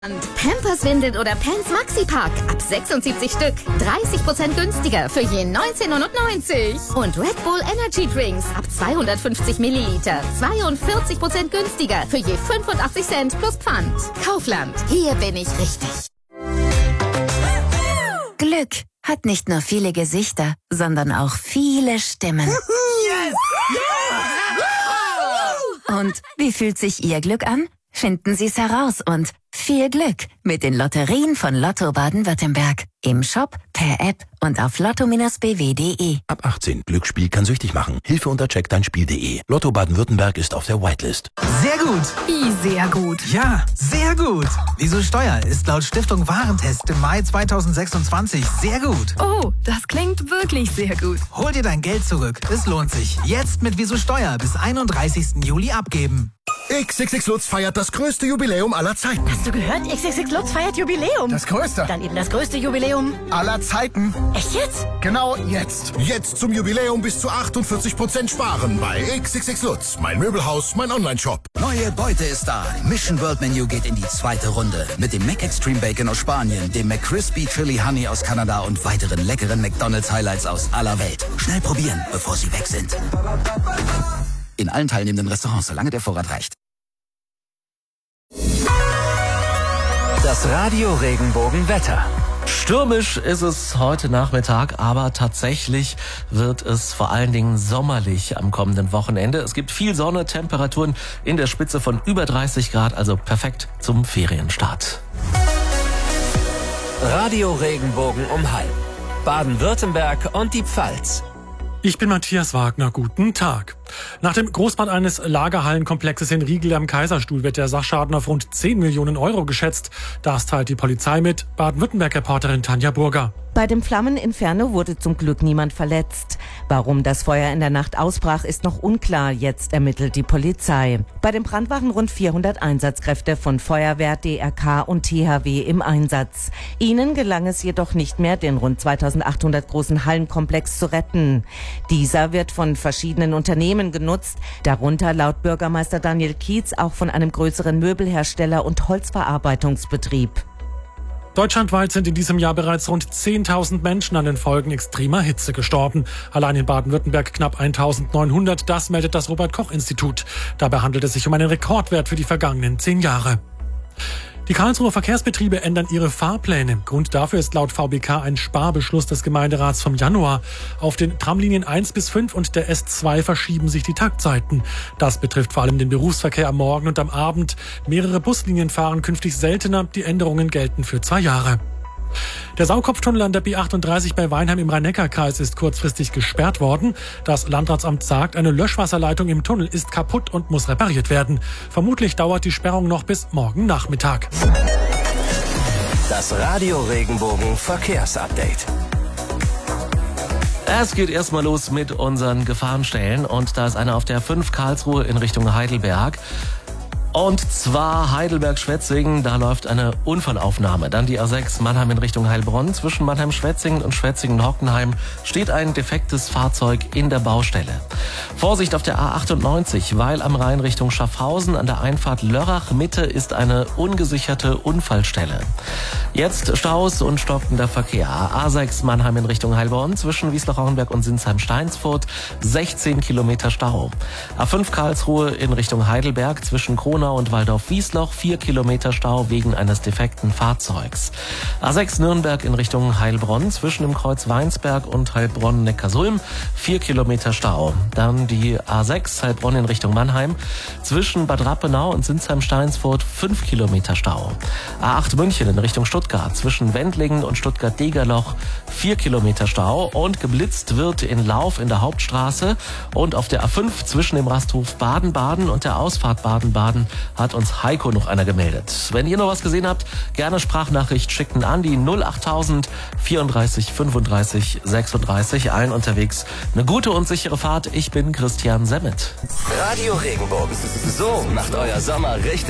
Pampers, Windeln oder Pants Maxi-Pack. Ab 76 Stück. 30% günstiger für je 19,99 €. Und Red Bull Energy Drinks. Ab 250 Milliliter. 42% günstiger für je 85 Cent plus Pfand. Kaufland. Hier bin ich richtig. Glück hat nicht nur viele Gesichter, sondern auch viele Stimmen. Yes! Yeah! Und wie fühlt sich Ihr Glück an? Finden Sie es heraus und viel Glück mit den Lotterien von Lotto Baden-Württemberg. Im Shop, per App und auf lotto-bw.de. Ab 18. Glücksspiel kann süchtig machen. Hilfe unter checkdeinspiel.de. Lotto Baden-Württemberg ist auf der Whitelist. Sehr gut. Wie sehr gut? Ja, sehr gut. Wieso Steuer ist laut Stiftung Warentest im Mai 2026 sehr gut. Oh, das klingt wirklich sehr gut. Hol dir dein Geld zurück. Es lohnt sich. Jetzt mit Wieso Steuer bis 31. Juli abgeben. XXX Lutz feiert das größte Jubiläum aller Zeiten. Hast du gehört? XXX Lutz feiert Jubiläum. Das größte. Dann eben das größte Jubiläum aller Zeiten. Echt jetzt? Genau jetzt. Jetzt zum Jubiläum bis zu 48% sparen bei XXX Lutz. Mein Möbelhaus, mein Online-Shop. Neue Beute ist da. Mission World Menu geht in die zweite Runde. Mit dem Mac Extreme Bacon aus Spanien, dem McCrispy Chili Honey aus Kanada und weiteren leckeren McDonald's Highlights aus aller Welt. Schnell probieren, bevor sie weg sind. In allen teilnehmenden Restaurants, solange der Vorrat reicht. Das Radio Regenbogen-Wetter. Stürmisch ist es heute Nachmittag, aber tatsächlich wird es vor allen Dingen sommerlich am kommenden Wochenende. Es gibt viel Sonne, Temperaturen in der Spitze von über 30 Grad, also perfekt zum Ferienstart. Radio Regenbogen um Halm, Baden-Württemberg und die Pfalz. Ich bin Matthias Wagner, guten Tag. Nach dem Großbrand eines Lagerhallenkomplexes in Riegel am Kaiserstuhl wird der Sachschaden auf rund 10 Millionen € geschätzt. Das teilt die Polizei mit. Baden-Württemberg-Reporterin Tanja Burger. Bei dem Flammeninferno wurde zum Glück niemand verletzt. Warum das Feuer in der Nacht ausbrach, ist noch unklar. Jetzt ermittelt die Polizei. Bei dem Brand waren rund 400 Einsatzkräfte von Feuerwehr, DRK und THW im Einsatz. Ihnen gelang es jedoch nicht mehr, den rund 2800 großen Hallenkomplex zu retten. Dieser wird von verschiedenen Unternehmen genutzt, darunter laut Bürgermeister Daniel Kietz auch von einem größeren Möbelhersteller und Holzverarbeitungsbetrieb. Deutschlandweit sind in diesem Jahr bereits rund 10.000 Menschen an den Folgen extremer Hitze gestorben. Allein in Baden-Württemberg knapp 1.900, das meldet das Robert-Koch-Institut. Dabei handelt es sich um einen Rekordwert für die vergangenen 10 Jahre. Die Karlsruher Verkehrsbetriebe ändern ihre Fahrpläne. Grund dafür ist laut VBK ein Sparbeschluss des Gemeinderats vom Januar. Auf den Tramlinien 1 bis 5 und der S2 verschieben sich die Taktzeiten. Das betrifft vor allem den Berufsverkehr am Morgen und am Abend. Mehrere Buslinien fahren künftig seltener. Die Änderungen gelten für 2 Jahre. Der Saukopftunnel an der B38 bei Weinheim im Rhein-Neckar-Kreis ist kurzfristig gesperrt worden. Das Landratsamt sagt, eine Löschwasserleitung im Tunnel ist kaputt und muss repariert werden. Vermutlich dauert die Sperrung noch bis morgen Nachmittag. Das Radio Regenbogen Verkehrsupdate. Es geht erstmal los mit unseren Gefahrenstellen und da ist eine auf der 5 Karlsruhe in Richtung Heidelberg. Und zwar Heidelberg-Schwetzingen, da läuft eine Unfallaufnahme. Dann die A6 Mannheim in Richtung Heilbronn. Zwischen Mannheim-Schwetzingen und Schwetzingen-Hockenheim steht ein defektes Fahrzeug in der Baustelle. Vorsicht auf der A98, Weil am Rhein Richtung Schaffhausen. An der Einfahrt Lörrach-Mitte ist eine ungesicherte Unfallstelle. Jetzt Staus und stockender Verkehr. A6 Mannheim in Richtung Heilbronn. Zwischen Wiesloch-Rauenberg und Sinsheim-Steinsfurt 16 Kilometer Stau. A5 Karlsruhe in Richtung Heidelberg. Zwischen Kronau und Waldorf-Wiesloch 4 Kilometer Stau wegen eines defekten Fahrzeugs. A6 Nürnberg in Richtung Heilbronn. Zwischen dem Kreuz Weinsberg und Heilbronn-Neckarsulm 4 Kilometer Stau. Dann die A6 Heilbronn in Richtung Mannheim. Zwischen Bad Rappenau und Sinsheim-Steinsfurt 5 Kilometer Stau. A8 München in Richtung Stuttgart. Zwischen Wendlingen und Stuttgart-Degerloch 4 Kilometer Stau. Und geblitzt wird in Lauf in der Hauptstraße. Und auf der A5 zwischen dem Rasthof Baden-Baden und der Ausfahrt Baden-Baden hat uns Heiko noch einer gemeldet. Wenn ihr noch was gesehen habt, gerne Sprachnachricht schicken an die 08000 34 35 36. Allen unterwegs eine gute und sichere Fahrt. Ich bin Christian Semmet. Radio Regenbogen. So macht euer Sommer richtig.